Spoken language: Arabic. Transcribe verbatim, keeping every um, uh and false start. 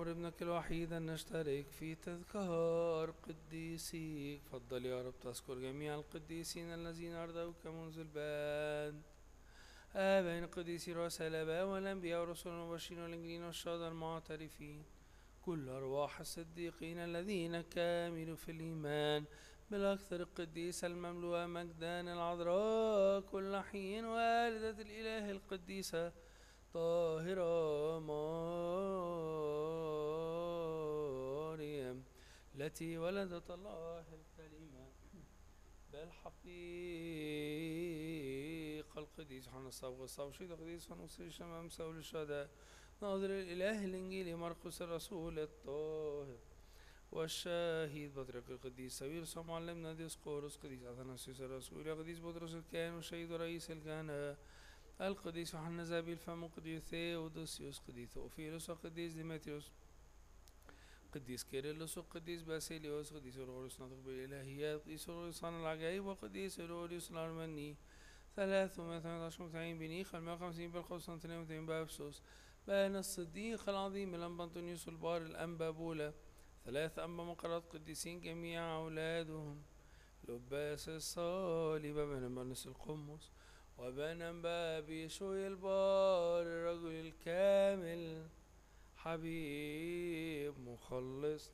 عمر ابنك الوحيد أن نشترك في تذكار قديسيك. فضل يا رب تذكر جميع القديسين الذين أرضوك منذ البدء، آبائنا القديسين رؤساء الآباء والأنبياء والرسل والمبشرين والإنجيليين والشهداء المعترفين، كل أرواح الصديقين الذين كاملوا في الإيمان بالأكثر القديسة المملوءة مجدا العذراء كل حين، والدة الإله القديسة طاهرة مريم التي ولدت الله الكلمة بالحقيقة، القديس يوحنا الصبغ الصبشيد القديس ونصير الشمام سول الشهداء ناظر الإله الإنجيلي مرقس الرسول الطاهر والشاهد بطريق القديس ساويرس ومعلمنا ديسقورس قديس أثناسيوس الرسول قديس بطرس الكاهن وشهيد ورئيس الكهنة القديس يوحنا ذهبي الفم قديس ثيودوسيوس قديس أوفيلوس وقديس ديمتريوس قديس كيرلس وقديس باسيليوس قديس أورغوريوس ناطق بالإلهيات قديس أورغوريوس عن العجائب وقديس أورغوريوس الأرمني ثلاث ومائة وثمانية عشر متعين بنيخ المائة وخمسين بالقسطنطينية ومتين بابسوس بين الصديق العظيم الأنبا أنطونيوس البار الأنبا بولا ثلاث أنبا مقرات قديسين جميع أولادهم لباس الصليب بن بنس القمص وبن بابي شوي البار الرجل الكامل حبيب مخلص